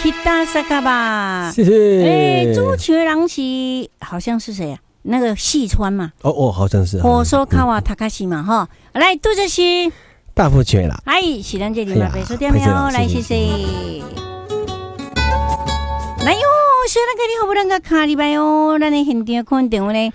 皮达萨卡吧， 谢谢。 主持人是好像是谁啊？那个细川嘛。 哦，好像是。 火烧卡瓦塔卡西嘛哈。来，杜这是大富全啦。 哎，是咱这里嘛，别说点没有，来谢谢。来哟，虽然你好不能个卡里边哟，咱的现场看电话呢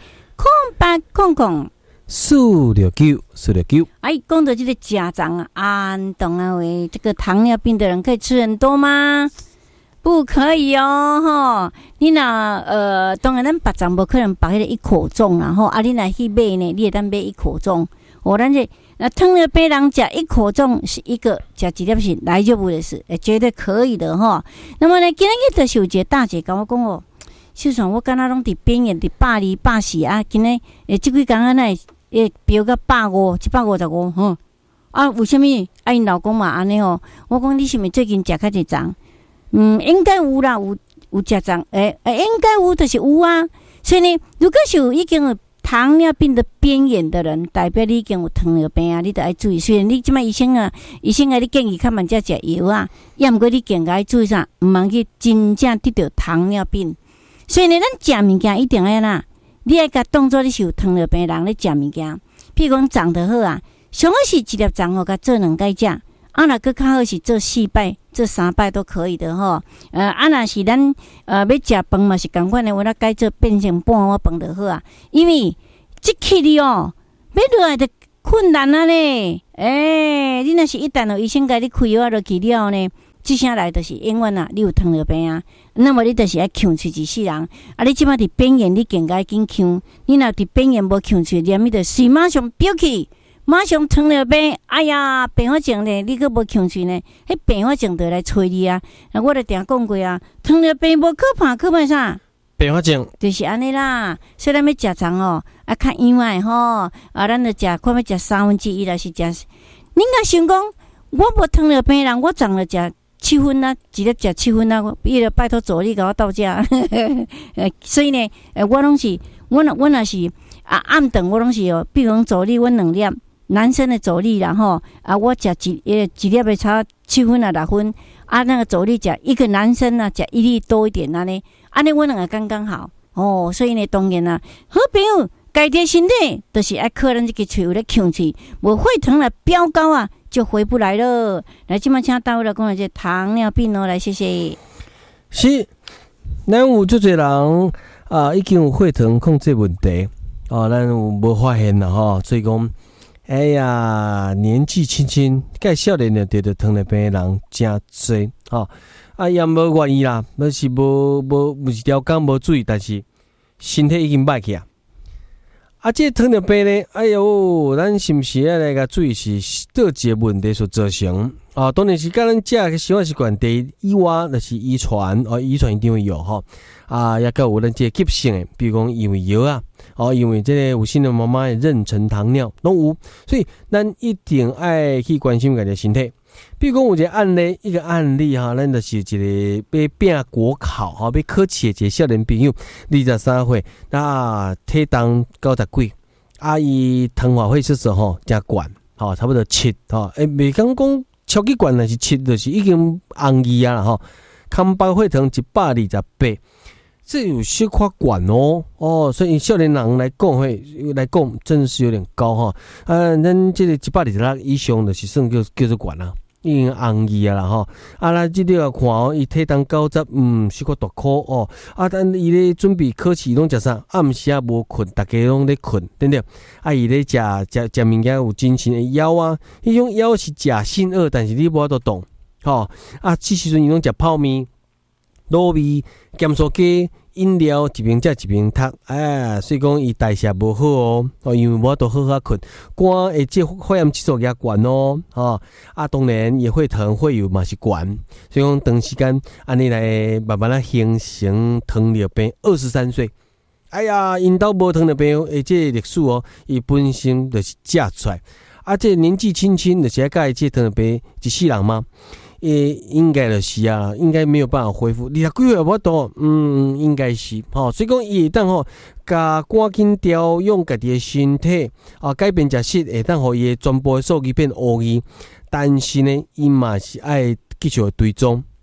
，0800-469-469。哎，讲到这个家长啊，安懂啊喂，这个糖尿病的人可以吃很多吗？不可以哦，哈！你若当然咱别长不可能把迄个一口重啦，吼！啊，你若去买呢，你也当买一口重。我咱这糖尿病人吃一口重是一个吃几粒是来就不的事，绝对可以的哈。那么呢，今天就是有一个大姐跟我讲哦，就算我敢若拢伫边缘伫120、140啊，今天这几工啊，那飙到150、155，吼！啊，为什么？啊，因老公嘛安尼哦，我讲你是毋是最近食较济重？应该有啦，有食重，应该有就是有啊。所以呢，如果是有已经有糖尿病的边缘的人，代表你已经有糖尿病啊，你得要注意。虽然你即摆医生啊，你建议较慢才食药啊，也毋过你更加注意啥，毋通去真正得到糖尿病。所以呢，咱食物件一定要啦，你要甲当作你是有糖尿病人咧食物件。譬如讲长得好啊，上好是一粒粽哦，甲做2摆食。啊，若个较好是做4摆、做3摆都可以的吼。啊，若是咱要食饭嘛是共款的，我来改做变成半碗饭就好啊。因为即起哩哦，要落来就困难啊咧。你若是一旦有医生甲你开药落去了呢，即声来就是永远啊，你有糖尿病啊。那么你就是爱呛喙一世人。啊，你即摆伫边缘，你更加紧呛。你若伫边缘无呛喙，连伊就随马上飙起。马上糖尿病，哎呀，并发症呢，你阁无强喙呢？迄并发症就来找你啊！我著定讲过啊，糖尿病无可怕，可怕啥？ 并发症就是安尼啦。所以咱要食肠哦，啊，较样诶吼，啊，咱著食，看要食1/3来是食。你若想讲，我无糖尿病人，我长了食7分啊，一粒食7分啊，伊著拜托助理甲我倒食。所以呢，我拢是，我若是暗顿，我拢是哦，比如讲助理，我2粒。男生的阻力啦吼啊，我食一粒会差7分啊6分啊，那个阻力食一个男生啊食1粒多一点安尼我两个刚刚好哦，所以呢当然啦，好朋友家己身体就是爱靠咱这个嘴有咧强气，无血糖来飙高啊，就回不来了。来，今麦请大卫来讲这糖尿病哦，来谢谢。 是，咱有足侪人啊，已经有血糖控制问题哦，咱有无发现啦吼，所以讲。哎呀，年纪轻轻，介少年就得到糖尿病的人真多吼。啊，也无愿意啦，那是无是条工无注意，但是身体已经歹去啊。啊，这糖尿病呢，哎哟，咱是毋是要来甲注意是倒一个问题所造成？啊，当然是甲咱食个生活习惯第以外，就是遗传哦，遗传一定会有吼。啊，也有咱这急性的，比如讲因为药啊。哦，因为这个有心的妈妈的妊娠糖尿拢有，所以咱一定爱去关心家己身体。比如讲有一个案例哈，咱就是一个要拼国考哈，要考试的一个少年朋友，23岁，那体重90几，啊伊糖化血色素吼真悬，吼差不多7吼，袂讲超级悬，但是7就是已经红2啊吼，空腹血糖128。这有些夸管哦，所以少年人来讲，真的是有点高哈。咱这个126以上的是算叫做管啦，已经红2啦哈。咱这个看哦，伊体重90，是个大颗哦。但伊咧准备考试拢食啥？暗时无困，大家拢咧困，对不对？伊咧食物件有精神的药啊，迄种药是假性恶，但是你无法度动，吼。这时阵伊拢食泡面。卤味、咸酥鸡、饮料一边食一边读，所以讲伊代谢无好哦，因为无都好好困，肝会这血氧指数也悬哦，当然也会疼会有嘛是悬，所以讲长时间安尼来慢慢形成糖尿病。23岁，哎呀，因兜无糖尿病，这历史哦，伊本身就是食出来，这年纪轻轻就是要甲伊这糖尿病一世人吗？应该就是啊，应该没有办法恢复。20几岁无多，应该是所以讲伊会当甲赶紧调养家己的身体改变食食，会当互伊的全部的数据变乌字。但是呢，伊嘛是爱继续追踪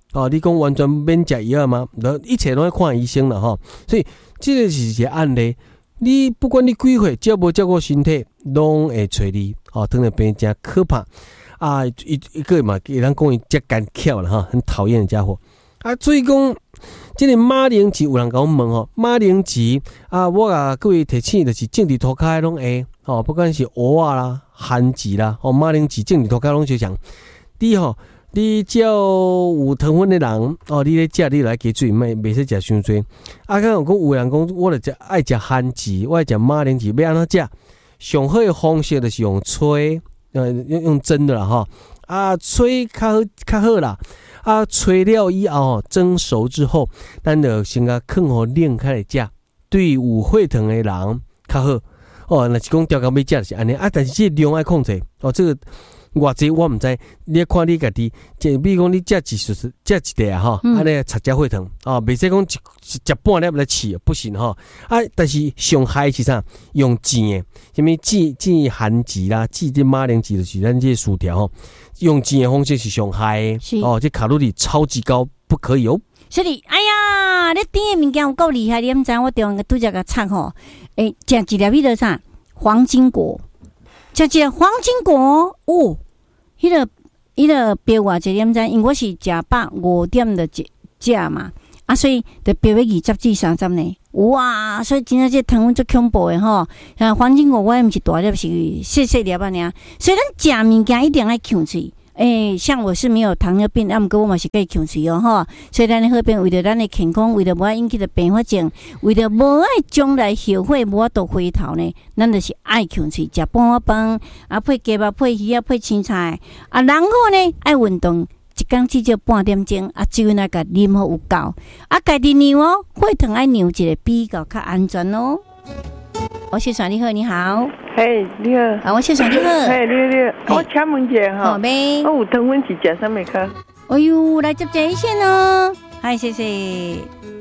哦，你讲完全免食药吗？一切拢要看医生了哈。所以这个是一个案例，你不管你几岁，只要无照顾身体，拢会找你哦。糖尿病真可怕啊！一个嘛，给人讲伊真干巧了哈，很讨厌的家伙啊。所以讲，这个马铃薯有人甲我问吼，马铃薯啊，我啊各位提醒就是种伫涂骹拢会哦，不管是蚵仔啦、番薯啦，哦，马铃薯种伫涂骹拢就像你吼。你只要有糖分的人哦，你咧食你来加水，袂使食伤多。啊，刚有讲有人讲，我就爱食番薯，我爱食马铃薯，要安怎食？上好的方式就是用吹，用蒸的啦哈。啊，吹较好啦。啊，吹了以后蒸熟之后，咱就先甲放互冷开来食，对有血糖的人较好。哦，若是讲调到要食就是安尼啊，但是这量爱控制哦，这个。偌济我毋知，你看你家己，比如讲你食一粒哈，安尼插只血糖啊，袂使讲食半粒来饲，不行哈。啊，但是上害是啥？用煎的，什么煎番薯啦，煎这马铃薯就是咱这薯条吼，用煎的方式是上害的哦，这卡路里超级高，不可以哦。 是的，哎呀，你甜的物件有够厉害，你毋知我中个拄则个插吼，食一粒迄个啥黄金果。食一个黄金果哦，迄个标偌济点知？因为我是食150点的食嘛，啊，所以就标要20至30呢。哇，所以真正这糖分足恐怖的吼。黄金果我也毋是大粒，是细细粒啊尔。所以咱食物件一定爱控制。像我是没有糖尿病，毋过我嘛是可以控制哦吼。所以咱的好病，为了咱的健康，为了无爱引起的并发症，为了无爱将来后悔无法度回头呢，咱就是爱控制，食半碗饭啊，配鸡肉、配鱼啊、配青菜啊，然后呢爱运动，一天至少半点钟啊，酒那个啉好有够啊，家己量哦，血糖爱量一个比较较安全哦。我谢爽你好，你好。 嘿，你好。 啊，我谢爽你好。 嘿，你好。我请问一下哈。 好呗。 我有糖分是食啥物卡？ 哎呦，来接一线哦。嗨，谢谢。